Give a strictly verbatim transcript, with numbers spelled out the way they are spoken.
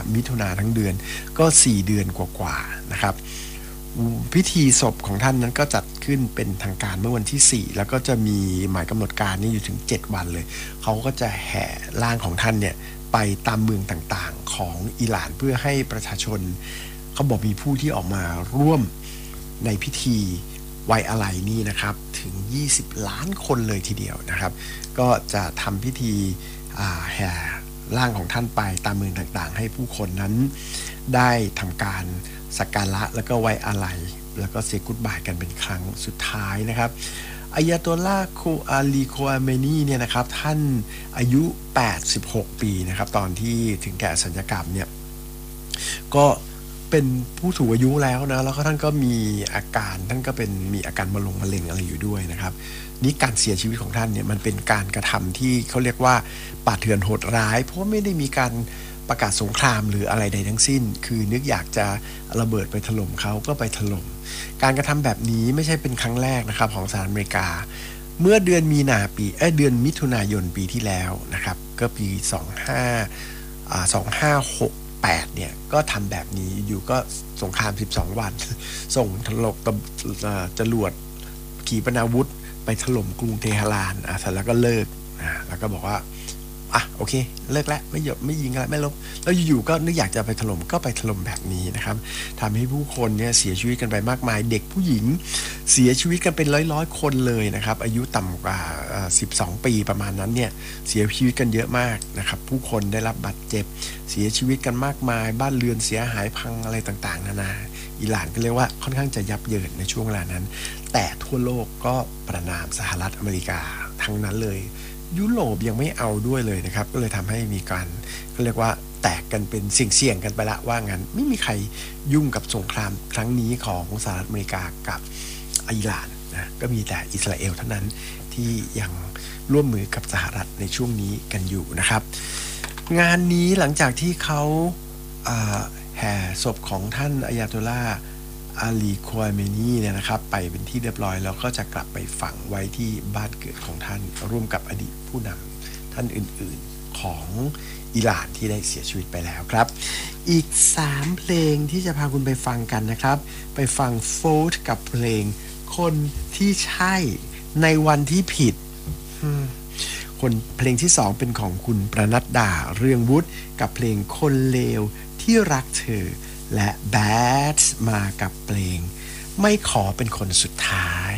มิถุนาทั้งเดือนก็สี่เดือนกว่าๆนะครับพิธีศพของท่านนั้นก็จัดขึ้นเป็นทางการเมื่อวันที่สี่แล้วก็จะมีหมายกำหนดการนี่อยู่ถึงเจ็ดวันเลยเขาก็จะแห่ร่างของท่านเนี่ยไปตามเมืองต่างๆของอิหร่านเพื่อให้ประชาชนเขาบอกมีผู้ที่ออกมาร่วมในพิธีไว้อาลัยนี่นะครับถึงยี่สิบล้านคนเลยทีเดียวนะครับก็จะทำพิธีแห่ร่างของท่านไปตามเมืองต่างๆให้ผู้คนนั้นได้ทำการสักการะแล้วก็ไว้อาลัยแล้วก็เซกุดบายกันเป็นครั้งสุดท้ายนะครับอายาโตลลาห์โคอาลีโคอาเมนีเนี่ยนะครับท่านอายุแปดสิบหกปีนะครับตอนที่ถึงแก่สัญญกรรมเนี่ยก็เป็นผู้สูงอายุแล้วนะแล้วก็ท่านก็มีอาการท่านก็เป็นมีอาการมะลงมะเร็งอะไรอยู่ด้วยนะครับนี่การเสียชีวิตของท่านเนี่ยมันเป็นการกระทำที่เขาเรียกว่าป่าเถื่อนโหดร้ายเพราะไม่ได้มีการประกาศสงครามหรืออะไรใดทั้งสิ้นคือนึกอยากจะระเบิดไปถล่มเขาก็ไปถล่มการกระทำแบบนี้ไม่ใช่เป็นครั้งแรกนะครับของสหรัฐอเมริกาเมื่อเดือนมีนาปีเอ้เดือนมิถุนายนปีที่แล้วนะครับก็ปีสองห้าหกแปดเนี่ยก็ทำแบบนี้อยู่ก็สงครามสิบสองวันส่งถล่มจรวดขีปนาวุธไปถล่มกรุงเทหะรานอ่ะเสร็จแล้วก็เลิกอ่ะแล้วก็บอกว่าอ่ะโอเคเลิกแล้วไม่หยบไม่ยิงแล้วไม่ลบแล้วอยู่ๆก็นึกอยากจะไปถล่มก็ไปถล่มแบบนี้นะครับทำให้ผู้คนเนี่ยเสียชีวิตกันไปมากมายเด็กผู้หญิงเสียชีวิตกันเป็นร้อยๆคนเลยนะครับอายุต่ำกว่าสิบสองปีประมาณนั้นเนี่ยเสียชีวิตกันเยอะมากนะครับผู้คนได้รับบาดเจ็บเสียชีวิตกันมากมายบ้านเรือนเสียหายพังอะไรต่างๆนานาอิหร่านก็เรียกว่าค่อนข้างจะยับเยินในช่วงเวลานั้นแต่ทั่วโลกก็ประณามสหรัฐอเมริกาทั้งนั้นเลยยุโรปยังไม่เอาด้วยเลยนะครับก็เลยทำให้มีการก็เรียกว่าแตกกันเป็นเสี่ยงๆกันไปละว่างั้นไม่มีใครยุ่งกับสงครามครั้งนี้ของสหรัฐอเมริกากับอิหร่านนะก็มีแต่อิสราเอลเท่านั้นที่ยังร่วมมือกับสหรัฐในช่วงนี้กันอยู่นะครับงานนี้หลังจากที่เขาแห่ศพของท่านอายาโตลลาห์อาลีโคอาเมนีเนี่ยนะครับไปเป็นที่เรียบร้อยแล้วก็จะกลับไปฝังไว้ที่บ้านเกิดของท่านร่วมกับอดีตผู้นำท่านอื่นๆของอิหร่านที่ได้เสียชีวิตไปแล้วครับอีกสามเพลงที่จะพาคุณไปฟังกันนะครับไปฟังโฟร์ธกับเพลงคนที่ใช่ในวันที่ผิดคนเพลงที่สองเป็นของคุณประนัดดาเรืองวุฒิกับเพลงคนเลวที่รักเธอและแบดมากับเพลงไม่ขอเป็นคนสุดท้าย